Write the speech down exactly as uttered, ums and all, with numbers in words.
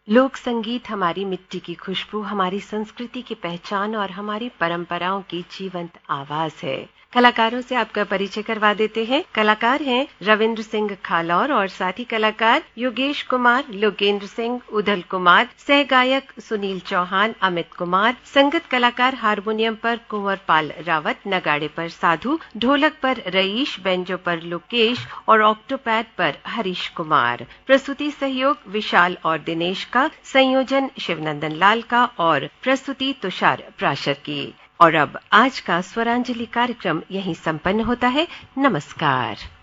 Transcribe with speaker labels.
Speaker 1: लोक संगीत हमारी मिट्टी की खुशबू, हमारी संस्कृति की पहचान और हमारी परंपराओं की जीवंत आवाज है। कलाकारों से आपका परिचय करवा देते हैं। कलाकार हैं रविंद्र सिंह खालौर और साथी कलाकार योगेश कुमार, लोकेंद्र सिंह, उदल कुमार, सह गायक सुनील चौहान, अमित कुमार, संगीत कलाकार हारमोनियम पर कुंवर पाल रावत, नगाड़े पर साधु, ढोलक पर रईश, बेंजो पर लोकेश और ऑक्टोपैड पर हरीश कुमार। प्रस्तुति सहयोग विशाल और दिनेश का, संयोजन शिवनंदन लाल का और प्रस्तुति तुषार प्राशर की। और अब आज का स्वरांजलि कार्यक्रम यहीं संपन्न होता है। नमस्कार।